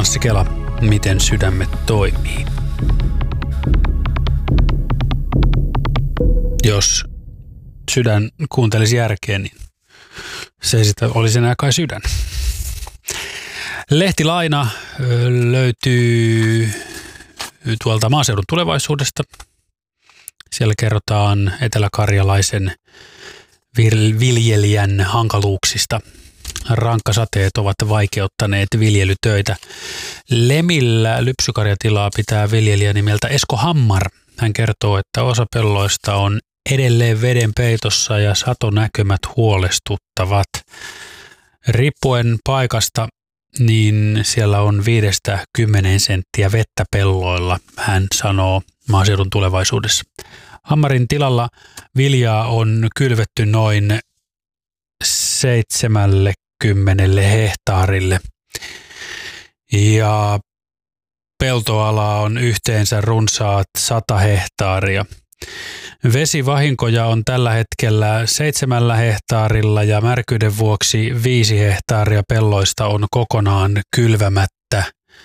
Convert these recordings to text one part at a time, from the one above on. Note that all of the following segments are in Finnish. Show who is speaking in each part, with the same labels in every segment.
Speaker 1: Kela, miten sydämet toimii. Jos sydän kuuntelisi järkeä, niin se sitten olisi enää kai sydän. Lehtilaina löytyy tuolta Maaseudun Tulevaisuudesta. Siellä kerrotaan eteläkarjalaisen viljelijän hankaluuksista. Rankkasateet ovat vaikeuttaneet viljelytöitä. Lemillä lypsykarjatilaa pitää viljelijä nimeltä Esko Hammar. Hän kertoo, että osa pelloista on edelleen veden peitossa ja satonäkymät huolestuttavat. Riippuen paikasta, niin siellä on 5-10 senttiä vettä pelloilla, hän sanoo Maaseudun Tulevaisuudessa. Hammarin tilalla viljaa on kylvetty noin 70 hehtaarille ja peltoalaa on yhteensä runsaat 100 hehtaaria. Vesivahinkoja on tällä hetkellä 7 hehtaarilla ja märkyyden vuoksi 5 hehtaaria pelloista on kokonaan kylvämättä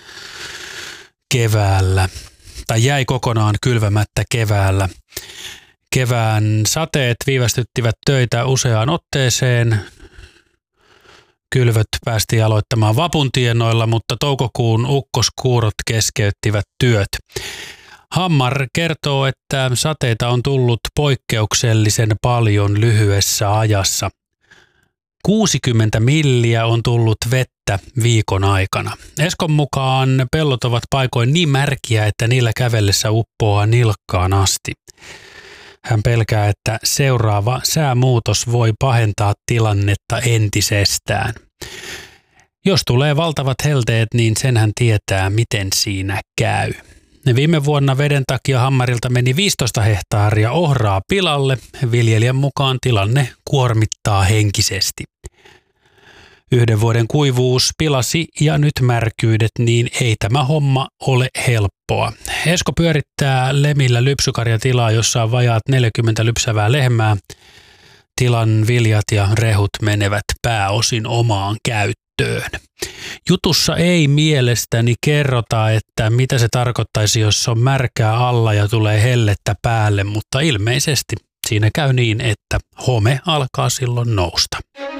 Speaker 1: keväällä tai jäi kokonaan kylvämättä keväällä. Kevään sateet viivästyttivät töitä useaan otteeseen. Kylvöt päästiin aloittamaan vapuntienoilla, mutta toukokuun ukkoskuurot keskeyttivät työt. Hammar kertoo, että sateita on tullut poikkeuksellisen paljon lyhyessä ajassa. 60 milliä on tullut vettä viikon aikana. Eskon mukaan pellot ovat paikoin niin märkiä, että niillä kävellessä uppoaa nilkkaan asti. Hän pelkää, että seuraava säämuutos voi pahentaa tilannetta entisestään. Jos tulee valtavat helteet, niin sen hän tietää, miten siinä käy. Viime vuonna veden takia Hammarilta meni 15 hehtaaria ohraa pilalle. Viljelijän mukaan tilanne kuormittaa henkisesti. 1 vuoden kuivuus pilasi ja nyt märkyydet, niin ei tämä homma ole helppoa. Esko pyörittää Lemillä lypsykarjatilaa, jossa on vajaat 40 lypsävää lehmää. Tilan viljat ja rehut menevät pääosin omaan käyttöön. Jutussa ei mielestäni kerrota, että mitä se tarkoittaisi, jos on märkää alla ja tulee hellettä päälle, mutta ilmeisesti siinä käy niin, että home alkaa silloin nousta.